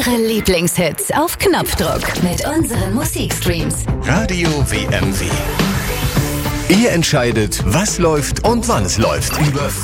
Ihre Lieblingshits auf Knopfdruck mit unseren Musikstreams. Radio WMW. Ihr entscheidet, was läuft und wann es läuft. Über